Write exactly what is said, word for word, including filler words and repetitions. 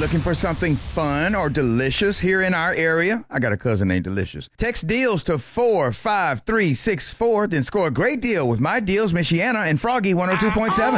Looking for something fun or delicious here in our area? I got a cousin named Delicious. Text deals to four five three six four, then score a great deal with My Deals Michiana and Froggy one oh two point seven.